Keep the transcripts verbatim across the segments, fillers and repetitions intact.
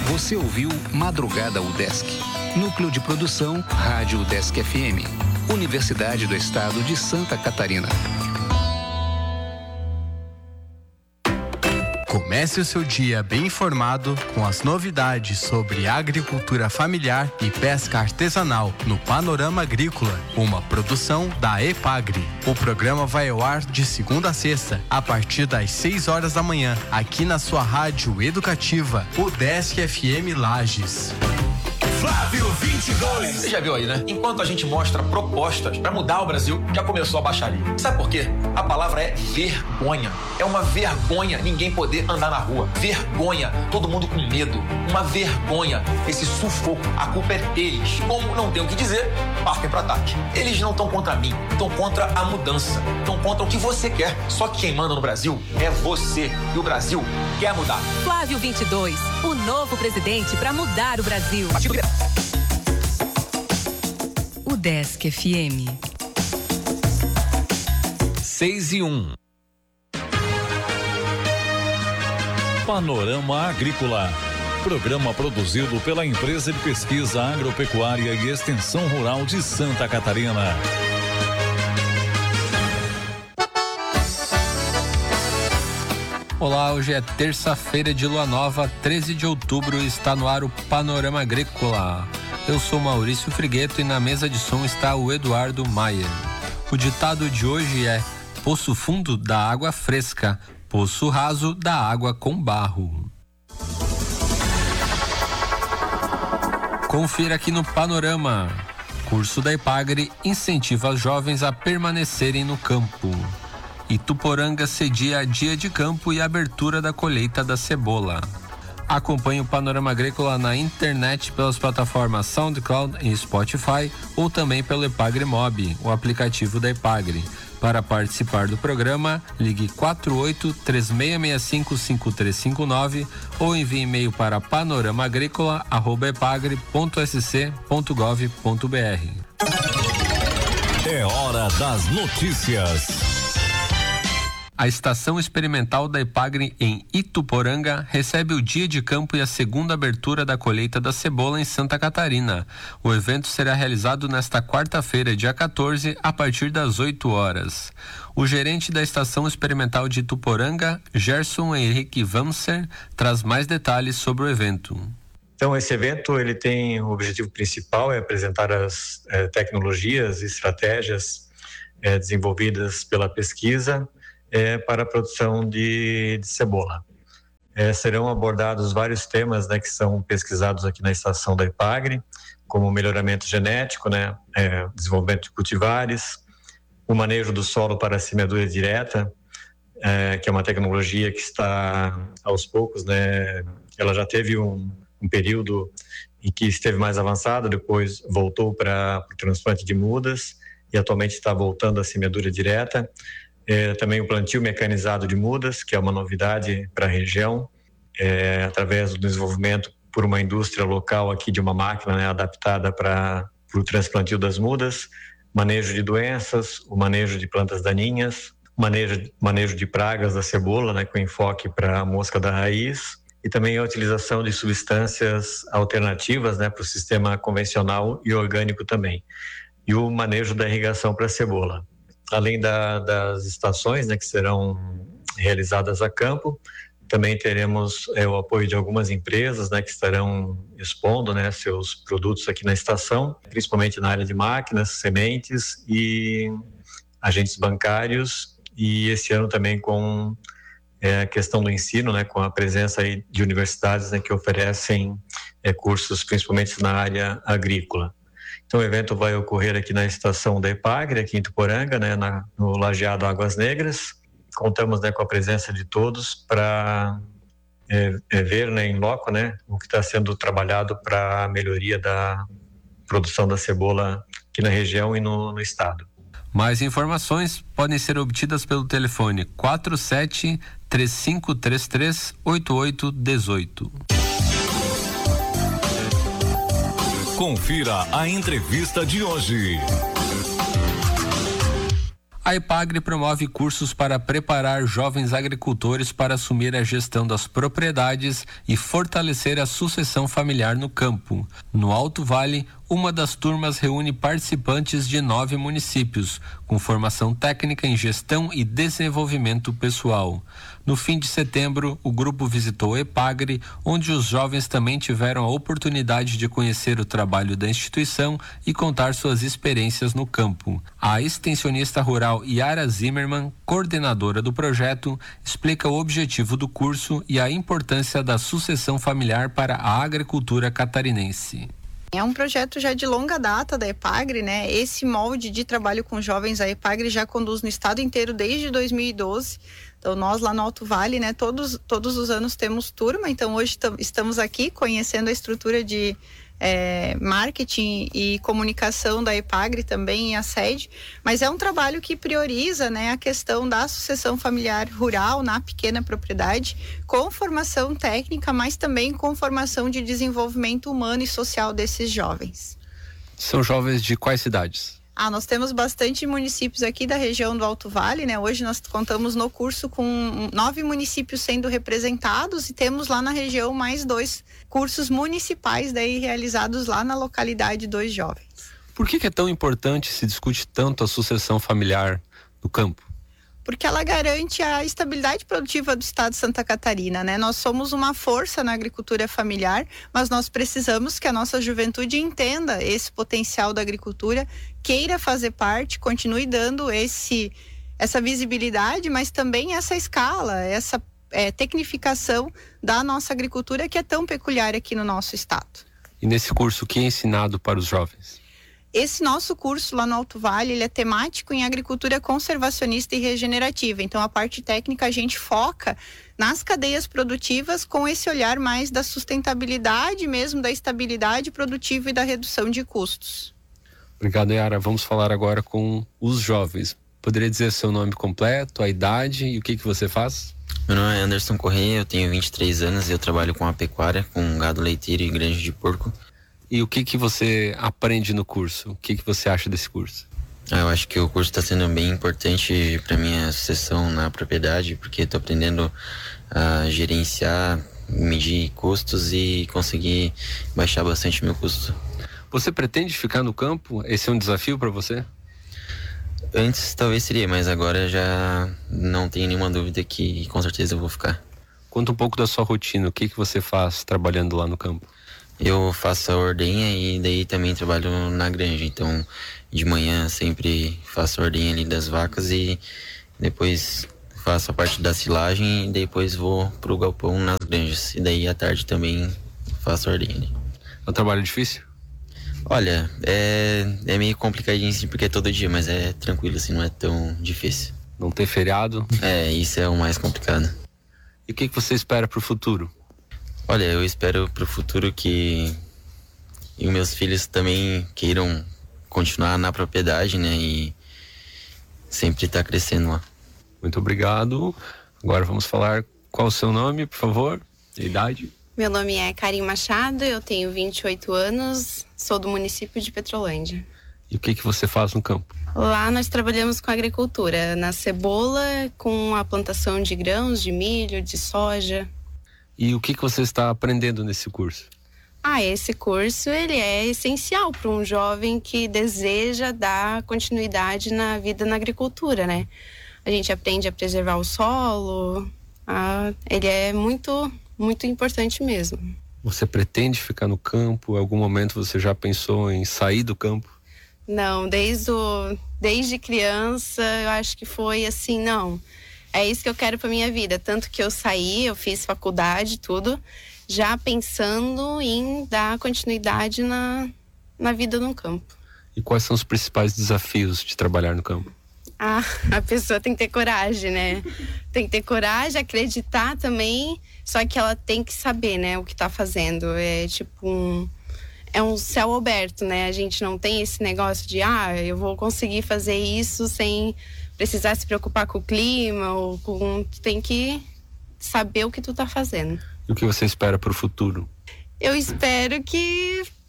Você ouviu Madrugada UDESC. Núcleo de Produção, Rádio UDESC F M. Universidade do Estado de Santa Catarina. Comece o seu dia bem informado com as novidades sobre agricultura familiar e pesca artesanal no Panorama Agrícola, uma produção da EPAGRE. O programa vai ao ar de segunda a sexta, a partir das seis horas da manhã, aqui na sua rádio educativa, UDESC F M Lages. Flávio vinte e dois. Você já viu aí, né? Enquanto a gente mostra propostas para mudar o Brasil, já começou a baixaria. Sabe por quê? A palavra é vergonha. É uma vergonha ninguém poder andar na rua. Vergonha. Todo mundo com medo. Uma vergonha. Esse sufoco. A culpa é deles. Como não tem o que dizer, partem para ataque. Eles não estão contra mim. Estão contra a mudança. Estão contra o que você quer. Só que quem manda no Brasil é você. E o Brasil quer mudar. Flávio vinte e dois. O novo presidente para mudar o Brasil. UDESC F M. seis e um. Panorama Agrícola. Programa produzido pela Empresa de Pesquisa Agropecuária e Extensão Rural de Santa Catarina. Olá, hoje é terça-feira de lua nova, treze de outubro, e está no ar o Panorama Agrícola. Eu sou Maurício Frigueto e na mesa de som está o Eduardo Maier. O ditado de hoje é: poço fundo dá água fresca, poço raso dá água com barro. Confira aqui no Panorama. Curso da EPAGRE incentiva os jovens a permanecerem no campo. Ituporanga cedia dia de campo e abertura da colheita da cebola. Acompanhe o Panorama Agrícola na internet pelas plataformas SoundCloud e Spotify ou também pelo EPAGRE Mob, o aplicativo da EPAGRE. Para participar do programa, ligue quatro oito três seis seis cinco cinco três cinco nove ou envie e-mail para panoramaagricola arroba epagre ponto s c ponto gov ponto b r. É hora das notícias. A estação experimental da EPAGRE em Ituporanga recebe o dia de campo e a segunda abertura da colheita da cebola em Santa Catarina. O evento será realizado nesta quarta-feira, dia quatorze, a partir das oito horas. O gerente da estação experimental de Ituporanga, Gerson Henrique Vamser, traz mais detalhes sobre o evento. Então, esse evento ele tem o objetivo principal é apresentar as eh, tecnologias e estratégias eh, desenvolvidas pela pesquisa É, para a produção de, de cebola. É, serão abordados vários temas, né, que são pesquisados aqui na estação da EPAGRE, como o melhoramento genético, né, é, desenvolvimento de cultivares, o manejo do solo para a semeadura direta, é, que é uma tecnologia que está aos poucos, né, ela já teve um, um período em que esteve mais avançada, depois voltou para o transplante de mudas e atualmente está voltando à semeadura direta. É, também o plantio mecanizado de mudas, que é uma novidade para a região, é, através do desenvolvimento por uma indústria local aqui de uma máquina, né, adaptada para o transplantio das mudas, manejo de doenças, o manejo de plantas daninhas, manejo, manejo de pragas da cebola, né, com enfoque para a mosca da raiz, e também a utilização de substâncias alternativas, né, para o sistema convencional e orgânico também, e o manejo da irrigação para a cebola. Além da, das estações, né, que serão realizadas a campo, também teremos é, o apoio de algumas empresas, né, que estarão expondo, né, seus produtos aqui na estação, principalmente na área de máquinas, sementes e agentes bancários, e esse ano também com é, a questão do ensino, né, com a presença aí de universidades, né, que oferecem é, cursos principalmente na área agrícola. Então o evento vai ocorrer aqui na estação da EPAGRE, aqui em Ituporanga, né, na, no Lajeado Águas Negras. Contamos, né, com a presença de todos para é, é, ver, né, em loco, né, o que está sendo trabalhado para a melhoria da produção da cebola aqui na região e no, no estado. Mais informações podem ser obtidas pelo telefone quatro sete três cinco três três oito oito um oito. Confira a entrevista de hoje. A EPAGRE promove cursos para preparar jovens agricultores para assumir a gestão das propriedades e fortalecer a sucessão familiar no campo. No Alto Vale, uma das turmas reúne participantes de nove municípios, com formação técnica em gestão e desenvolvimento pessoal. No fim de setembro, o grupo visitou a EPAGRE, onde os jovens também tiveram a oportunidade de conhecer o trabalho da instituição e contar suas experiências no campo. A extensionista rural Yara Zimmermann, coordenadora do projeto, explica o objetivo do curso e a importância da sucessão familiar para a agricultura catarinense. É um projeto já de longa data da EPAGRE, né? Esse molde de trabalho com jovens, a EPAGRE já conduz no estado inteiro desde dois mil e doze. Então, nós lá no Alto Vale, né, todos, todos os anos temos turma. Então, hoje tam, estamos aqui conhecendo a estrutura de é, marketing e comunicação da EPAGRE também em a sede. Mas é um trabalho que prioriza, né, a questão da sucessão familiar rural na pequena propriedade, com formação técnica, mas também com formação de desenvolvimento humano e social desses jovens. São jovens de quais cidades? Ah, nós temos bastante municípios aqui da região do Alto Vale, né? Hoje nós contamos no curso com nove municípios sendo representados e temos lá na região mais dois cursos municipais daí realizados lá na localidade dos jovens. Por que que é tão importante se discute tanto a sucessão familiar no campo? Porque ela garante a estabilidade produtiva do estado de Santa Catarina, né? Nós somos uma força na agricultura familiar, mas nós precisamos que a nossa juventude entenda esse potencial da agricultura, queira fazer parte, continue dando esse, essa visibilidade, mas também essa escala, essa é, tecnificação da nossa agricultura que é tão peculiar aqui no nosso estado. E nesse curso, o que é ensinado para os jovens? Esse nosso curso lá no Alto Vale, ele é temático em agricultura conservacionista e regenerativa. Então, a parte técnica a gente foca nas cadeias produtivas com esse olhar mais da sustentabilidade mesmo, da estabilidade produtiva e da redução de custos. Obrigado, Yara. Vamos falar agora com os jovens. Poderia dizer seu nome completo, a idade e o que que você faz? Meu nome é Anderson Correia, eu tenho vinte e três anos e eu trabalho com a pecuária, com gado leiteiro e granja de porco. E o que que você aprende no curso? O que que você acha desse curso? Ah, eu acho que o curso está sendo bem importante para minha sucessão na propriedade, porque estou aprendendo a gerenciar, medir custos e conseguir baixar bastante meu custo. Você pretende ficar no campo? Esse é um desafio para você? Antes talvez seria, mas agora já não tenho nenhuma dúvida que com certeza eu vou ficar. Conta um pouco da sua rotina, o que que você faz trabalhando lá no campo? Eu faço a ordenha e daí também trabalho na granja, então de manhã sempre faço a ordenha ali das vacas e depois faço a parte da silagem e depois vou pro galpão nas granjas e daí à tarde também faço a ordenha ali. É um trabalho difícil? Olha, é, é meio complicadinho assim porque é todo dia, mas é tranquilo assim, não é tão difícil. Não ter feriado? É, isso é o mais complicado. E o que que você espera pro futuro? Olha, eu espero pro futuro que e meus filhos também queiram continuar na propriedade, né? E sempre estar tá crescendo lá. Muito obrigado. Agora vamos falar qual o seu nome, por favor, e idade. Meu nome é Karim Machado, eu tenho vinte e oito anos, sou do município de Petrolândia. E o que que você faz no campo? Lá nós trabalhamos com agricultura, na cebola, com a plantação de grãos, de milho, de soja. E o que que você está aprendendo nesse curso? Ah, esse curso ele é essencial para um jovem que deseja dar continuidade na vida na agricultura, né? A gente aprende a preservar o solo, a... ele é muito, muito importante mesmo. Você pretende ficar no campo? Em algum momento você já pensou em sair do campo? Não, desde, o... desde criança eu acho que foi assim, não... É isso que eu quero para minha vida, tanto que eu saí, eu fiz faculdade, tudo, já pensando em dar continuidade na, na vida no campo. E quais são os principais desafios de trabalhar no campo? Ah, a pessoa tem que ter coragem, né? Tem que ter coragem, acreditar também, só que ela tem que saber, né, o que tá fazendo. É tipo um... É um céu aberto, né? A gente não tem esse negócio de, ah, eu vou conseguir fazer isso sem precisar se preocupar com o clima ou com... Tu tem que saber o que tu tá fazendo. E o que você espera pro futuro? Eu espero que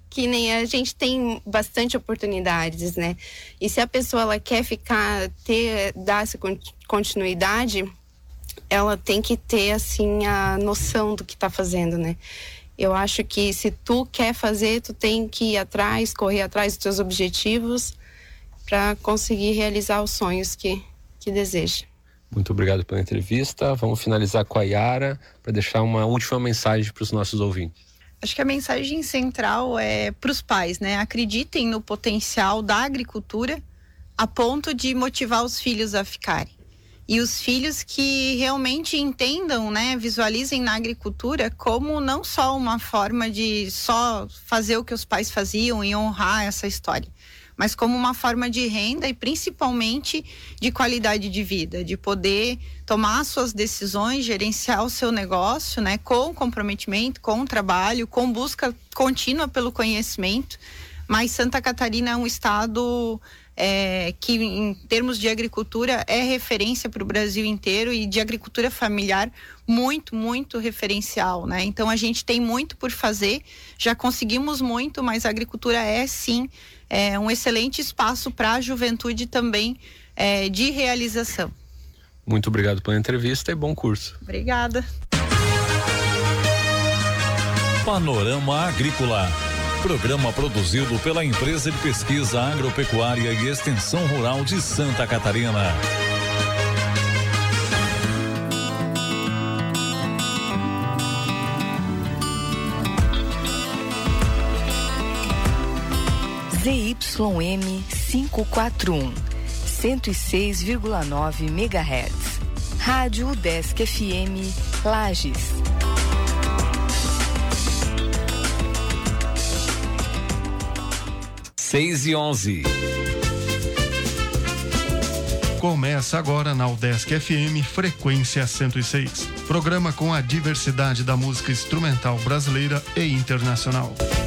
que nem a gente tem bastante oportunidades, né? E se a pessoa ela quer ficar, ter, dar essa continuidade, ela tem que ter, assim, a noção do que tá fazendo, né? Eu acho que se tu quer fazer, tu tem que ir atrás, correr atrás dos teus objetivos para conseguir realizar os sonhos que, que deseja. Muito obrigado pela entrevista. Vamos finalizar com a Yara para deixar uma última mensagem para os nossos ouvintes. Acho que a mensagem central é para os pais, né? Acreditem no potencial da agricultura a ponto de motivar os filhos a ficarem. E os filhos que realmente entendam, né? Visualizem na agricultura como não só uma forma de só fazer o que os pais faziam e honrar essa história, mas como uma forma de renda e principalmente de qualidade de vida, de poder tomar suas decisões, gerenciar o seu negócio, né, com comprometimento, com trabalho, com busca contínua pelo conhecimento. Mas Santa Catarina é um estado é, que, em termos de agricultura, é referência para o Brasil inteiro e de agricultura familiar muito, muito referencial, né? Então a gente tem muito por fazer, já conseguimos muito, mas a agricultura é sim é um excelente espaço para a juventude também é, de realização. Muito obrigado pela entrevista e bom curso. Obrigada. Panorama Agrícola. Programa produzido pela Empresa de Pesquisa Agropecuária e Extensão Rural de Santa Catarina. Z Y M quinhentos e quarenta e um, cento e seis vírgula nove megahertz. Rádio UDESC F M, Lages. seis e onze. Começa agora na UDESC F M, frequência cento e seis. Programa com a diversidade da música instrumental brasileira e internacional.